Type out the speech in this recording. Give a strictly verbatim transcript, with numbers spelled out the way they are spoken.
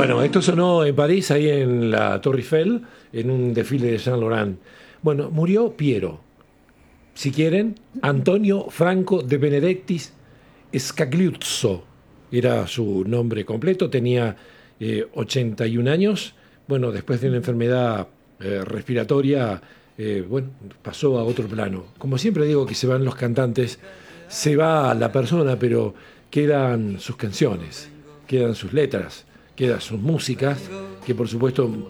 Bueno, esto sonó en París, ahí en la Torre Eiffel, en un desfile de Saint Laurent. Bueno, murió Piero. Si quieren, Antonio Franco de Benedictis Scagliuzzo era su nombre completo, tenía eh, ochenta y un años. Bueno, después de una enfermedad eh, respiratoria, eh, bueno, pasó a otro plano. Como siempre digo que se van los cantantes, se va la persona, pero quedan sus canciones, quedan sus letras, quedan sus músicas, que por supuesto